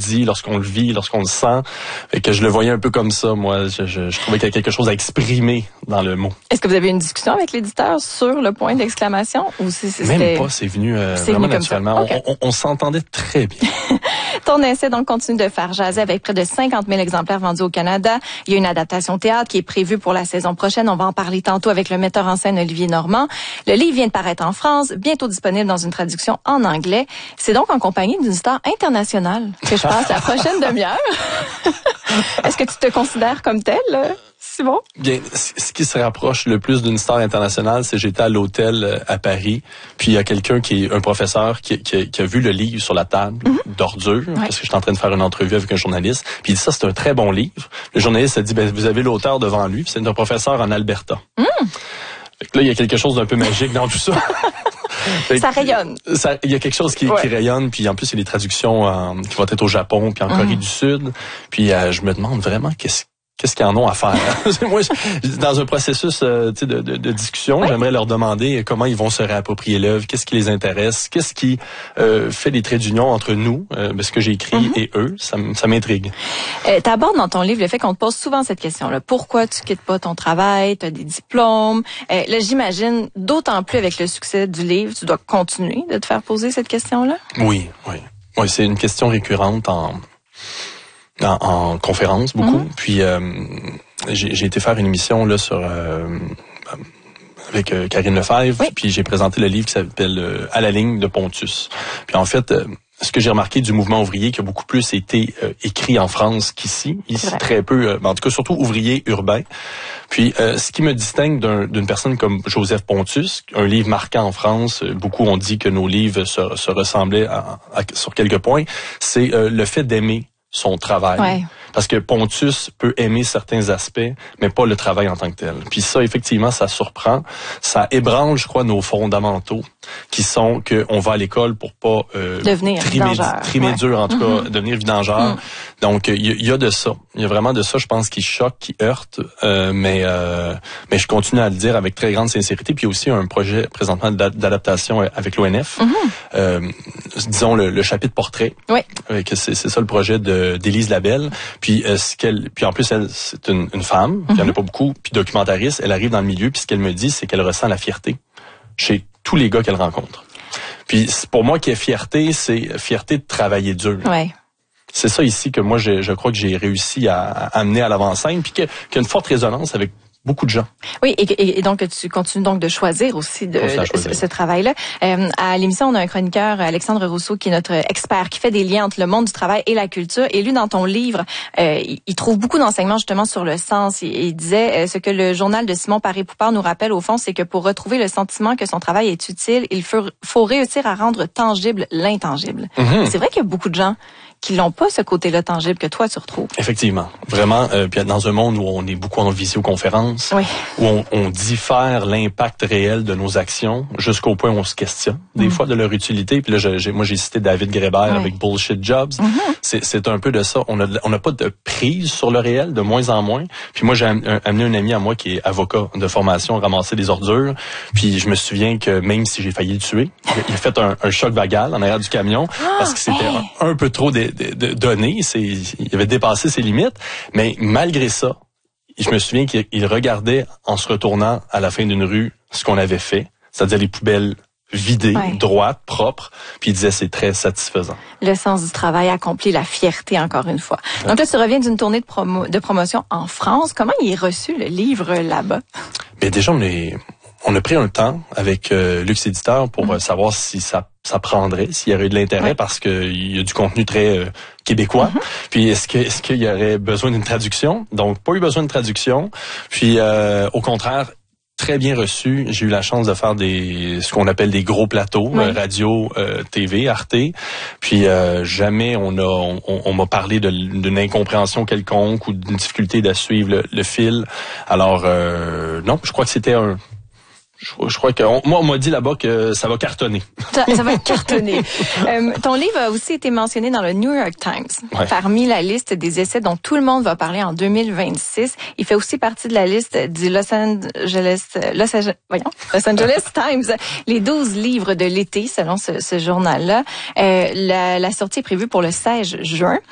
dit, lorsqu'on le vit, lorsqu'on le sent. Et que je le voyais un peu comme ça, moi. Je trouvais qu'il y a quelque chose à exprimer dans le mot. Est-ce que vous avez eu une discussion avec l'éditeur sur le point d'exclamation? Ou Même pas, c'est venu vraiment naturellement. Okay. On s'entendait très bien. Ton essai donc continue de faire jaser avec près de 50 000 exemplaires vendus au Canada. Il y a une adaptation théâtre qui est prévue pour la saison prochaine. On va en parler tantôt avec le metteur en scène Olivier Normand. Le livre vient de paraître en France, bientôt disponible dans une traduction en anglais. C'est donc en compagnie d'une star internationale que je passe la prochaine demi-heure. Est-ce que tu te considères comme telle, Simon? Bien, ce qui se rapproche le plus d'une star internationale, c'est j'étais à l'hôtel à Paris, puis il y a quelqu'un qui est un professeur qui a vu le livre sur la table d'ordures, parce que j'étais en train de faire une entrevue avec un journaliste, puis il dit ça, c'est un très bon livre. Le journaliste a dit, vous avez l'auteur devant lui, puis c'est un professeur en Alberta. Fait que là, il y a quelque chose d'un peu magique dans tout ça. Ça rayonne. Il y a quelque chose qui rayonne, puis en plus, il y a des traductions qui vont être au Japon, puis en Corée du Sud. Puis je me demande vraiment qu'est-ce qu'ils en ont à faire. Moi, dans un processus de discussion, j'aimerais leur demander comment ils vont se réapproprier l'œuvre, qu'est-ce qui les intéresse, qu'est-ce qui fait les traits d'union entre nous, ce que j'ai écrit, et eux. Ça m'intrigue. T'abordes dans ton livre le fait qu'on te pose souvent cette question-là. Pourquoi tu quittes pas ton travail? T'as des diplômes. Là, j'imagine, d'autant plus avec le succès du livre, tu dois continuer de te faire poser cette question-là? Oui, c'est une question récurrente en conférence beaucoup. Puis j'ai été faire une émission là sur avec Karine Lefebvre, puis j'ai présenté le livre qui s'appelle À la ligne de Pontus. Puis en fait, ce que j'ai remarqué du mouvement ouvrier qui a beaucoup plus été écrit en France qu'ici, très peu, en tout cas surtout ouvrier urbain. Puis ce qui me distingue d'une personne comme Joseph Pontus, un livre marquant en France, beaucoup ont dit que nos livres se ressemblaient sur quelques points, c'est le fait d'aimer son travail. Ouais. Parce que Pontus peut aimer certains aspects, mais pas le travail en tant que tel. Puis ça, effectivement, ça surprend. Ça ébranle, je crois, nos fondamentaux, qui sont qu'on va à l'école pour pas devenir trimer dur, en tout cas, devenir vidangeur. Donc, il y a de ça. Il y a vraiment de ça, je pense, qui choque, qui heurte. Mais je continue à le dire avec très grande sincérité. Puis aussi un projet présentement d'adaptation avec l'ONF. Disons le chapitre portrait. Oui. Que c'est ça le projet d'Élise Labelle. Puis en plus elle c'est une femme, puis il y en a pas beaucoup, puis documentariste, elle arrive dans le milieu, puis ce qu'elle me dit c'est qu'elle ressent la fierté chez tous les gars qu'elle rencontre. Puis pour moi qui est fierté, c'est fierté de travailler dur. Ouais. C'est ça ici que moi je crois que j'ai réussi à amener à l'avant-scène, puis qu'il y a une forte résonance avec beaucoup de gens. Oui, et donc tu continues donc de choisir aussi ce travail-là. À l'émission, on a un chroniqueur, Alexandre Rousseau, qui est notre expert, qui fait des liens entre le monde du travail et la culture. Et lui, dans ton livre, il trouve beaucoup d'enseignements justement sur le sens. Il disait ce que le journal de Simon Paré-Poupard nous rappelle au fond, c'est que pour retrouver le sentiment que son travail est utile, il faut réussir à rendre tangible l'intangible. C'est vrai qu'il y a beaucoup de gens qui n'ont pas ce côté-là tangible que toi tu retrouves. Effectivement, vraiment. Puis dans un monde où on est beaucoup en visioconférence, où on diffère l'impact réel de nos actions jusqu'au point où on se questionne des fois de leur utilité. Puis là, moi j'ai cité David Graeber avec Bullshit Jobs. C'est un peu de ça. On n'a pas de prise sur le réel, de moins en moins. Puis moi j'ai amené un ami à moi qui est avocat de formation, ramasser des ordures. Puis je me souviens que même si j'ai failli le tuer, il a fait un choc vagal en arrière du camion parce que c'était un peu trop de données, il avait dépassé ses limites, mais malgré ça, je me souviens qu'il regardait en se retournant à la fin d'une rue ce qu'on avait fait, c'est-à-dire les poubelles vidées, droites, propres, puis il disait c'est très satisfaisant. Le sens du travail accompli, la fierté encore une fois. Donc là, tu reviens d'une tournée de promotion en France. Comment il est reçu le livre là-bas? Bien déjà, on a pris un temps avec Lux Éditeur pour savoir si ça prendrait, s'il y aurait eu de l'intérêt, parce qu'il y a du contenu très québécois. Puis est-ce qu'il y aurait besoin d'une traduction? Donc, pas eu besoin de traduction. Puis au contraire, très bien reçu. J'ai eu la chance de faire ce qu'on appelle des gros plateaux, radio, TV, Arte. Puis jamais on m'a parlé d'une incompréhension quelconque ou d'une difficulté à suivre le fil. Alors non, je crois que c'était je crois que moi on m'a dit là-bas que ça va cartonner. Ça va cartonner. Ton livre a aussi été mentionné dans le New York Times parmi la liste des essais dont tout le monde va parler en 2026. Il fait aussi partie de la liste du Los Angeles Times, les 12 livres de l'été selon ce journal-là. La sortie est prévue pour le 16 juin.